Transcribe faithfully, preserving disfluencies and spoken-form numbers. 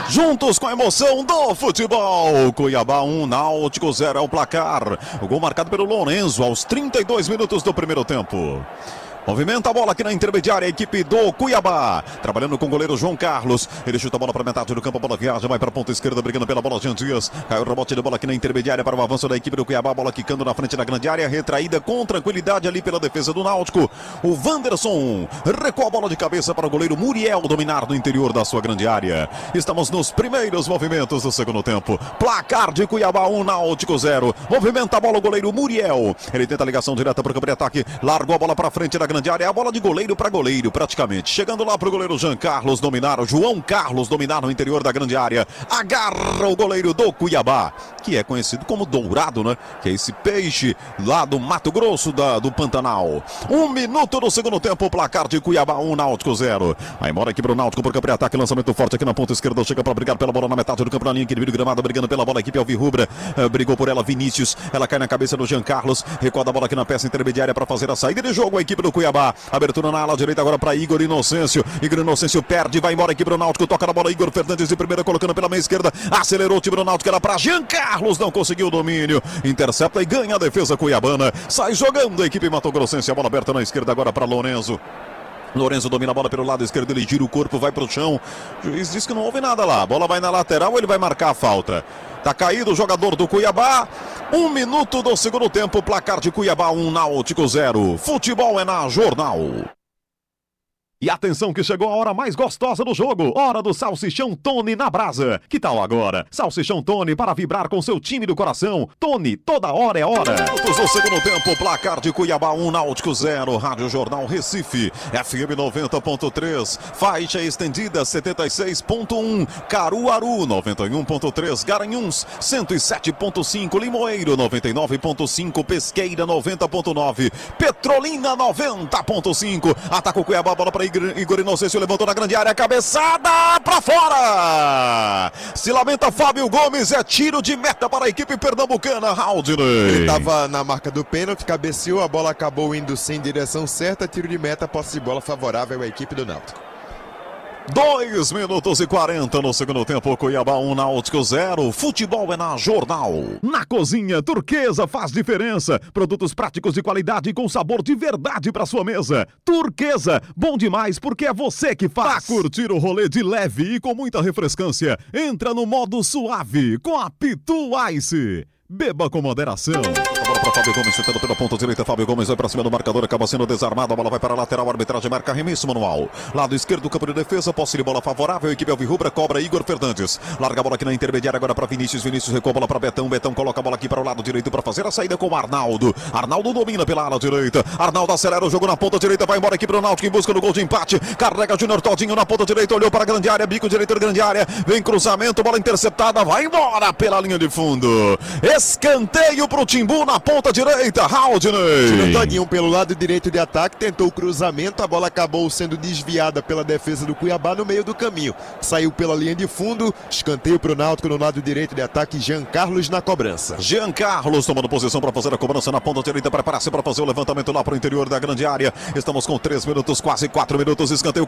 Juntos com a emoção do futebol. Cuiabá um, Náutico zero é o placar. O gol marcado pelo Lorenzo aos trinta e dois minutos do primeiro tempo. Movimenta a bola aqui na intermediária, a equipe do Cuiabá, trabalhando com o goleiro João Carlos. Ele chuta a bola para metade do campo, a bola viaja, vai para a ponta esquerda, brigando pela bola, Jean Dias. Caiu o rebote de bola aqui na intermediária para o avanço da equipe do Cuiabá, bola quicando na frente da grande área, retraída com tranquilidade ali pela defesa do Náutico. O Wanderson recua a bola de cabeça para o goleiro Muriel dominar no interior da sua grande área. Estamos nos primeiros movimentos do segundo tempo. Placar de Cuiabá um, Náutico zero. Movimenta a bola o goleiro Muriel. Ele tenta a ligação direta para o campo de ataque, largou a bola para frente da grande área, é a bola de goleiro para goleiro praticamente, chegando lá para o goleiro Jean Carlos dominar, o João Carlos dominar no interior da grande área, agarra o goleiro do Cuiabá, que é conhecido como dourado, né, que é esse peixe lá do Mato Grosso, da, do Pantanal. Um minuto do segundo tempo, placar de Cuiabá um, Náutico zero. Aí mora aqui para o Náutico por campo de ataque, lançamento forte aqui na ponta esquerda, chega para brigar pela bola na metade do campo, na linha que divide o gramado, brigando pela bola, a equipe alvirrubra, uh, brigou por ela Vinícius, ela cai na cabeça do Jean Carlos, recua a bola aqui na peça intermediária para fazer a saída de jogo, a equipe do Cuiabá. Abertura na ala direita agora para Igor Inocêncio. Igor Inocêncio perde, vai embora aqui para o Náutico. Toca na bola Igor Fernandes de primeira, colocando pela meia esquerda. Acelerou o time do Náutico, era para Jean Carlos, não conseguiu o domínio. Intercepta e ganha a defesa cuiabana. Sai jogando a equipe matogrossense. A bola aberta na esquerda agora para Lorenzo. Lorenzo domina a bola pelo lado esquerdo, ele gira o corpo, vai para o chão. O juiz diz que não houve nada lá. A bola vai na lateral, ele vai marcar a falta. Tá caído o jogador do Cuiabá. Um minuto do segundo tempo, placar de Cuiabá um, Náutico zero. Futebol é na Jornal. E atenção que chegou a hora mais gostosa do jogo, hora do Salsichão Tony na brasa. Que tal agora? Salsichão Tony para vibrar com seu time do coração. Tony, toda hora é hora. Minutos do segundo tempo, placar de Cuiabá um, Náutico zero. Rádio Jornal Recife, F M noventa ponto três, faixa estendida setenta e seis ponto um, Caruaru noventa e um ponto três, Garanhuns cento e sete ponto cinco, Limoeiro noventa e nove ponto cinco, Pesqueira noventa ponto nove, Petrolina noventa ponto cinco. Ataca o Cuiabá, bola para Igor Inocêncio, levantou na grande área, cabeçada pra fora. Se lamenta Fábio Gomes, é tiro de meta para a equipe pernambucana, Haldney. Ele estava na marca do pênalti, cabeceou, a bola acabou indo sem direção certa, tiro de meta, posse de bola favorável à equipe do Náutico. dois minutos e quarenta no segundo tempo, Cuiabá um, Náutico zero. Futebol é na Jornal. Na cozinha, Turquesa faz diferença. Produtos práticos de qualidade e com sabor de verdade para sua mesa. Turquesa, bom demais porque é você que faz. Pra curtir o rolê de leve e com muita refrescância, entra no modo suave com a Pitu Ice. Beba com moderação. A bola para Fábio Gomes, tentando pela ponta direita. Fábio Gomes vai para cima do marcador, acaba sendo desarmado. A bola vai para a lateral, a arbitragem marca arremesso manual. Lado esquerdo, campo de defesa, posse de bola favorável. A equipe alvirrubra cobra Igor Fernandes. Larga a bola aqui na intermediária agora para Vinícius. Vinícius recua a bola para Betão. Betão coloca a bola aqui para o lado direito para fazer a saída com o Arnaldo. Arnaldo domina pela ala direita. Arnaldo acelera o jogo na ponta direita. Vai embora aqui para o Náutico em busca do gol de empate. Carrega Júnior Todinho na ponta direita. Olhou para a grande área, bico direito da grande área. Vem cruzamento, bola interceptada. Vai embora pela linha de fundo. Escanteio pro Timbu na ponta direita, Haldney. Todinho pelo lado direito de ataque, tentou o cruzamento, a bola acabou sendo desviada pela defesa do Cuiabá no meio do caminho. Saiu pela linha de fundo, escanteio pro Náutico no lado direito de ataque, Jean Carlos na cobrança. Jean Carlos tomando posição para fazer a cobrança na ponta direita, prepara-se para fazer o levantamento lá pro interior da grande área. Estamos com três minutos, quase quatro minutos, escanteio